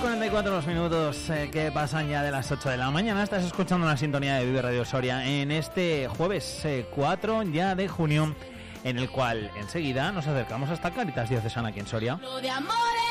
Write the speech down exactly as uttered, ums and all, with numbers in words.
cuarenta y cuatro los minutos eh, que pasan ya de las ocho de la mañana. Estás escuchando la sintonía de Vive Radio Soria en este jueves eh, cuatro ya de junio, en el cual enseguida nos acercamos hasta Cáritas Diocesana aquí en Soria. De amores.